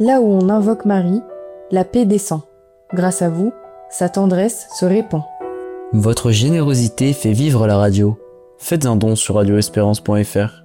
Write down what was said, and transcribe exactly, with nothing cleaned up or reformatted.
Là où on invoque Marie, la paix descend. Grâce à vous, sa tendresse se répand. Votre générosité fait vivre la radio. Faites un don sur radio espérance point f r.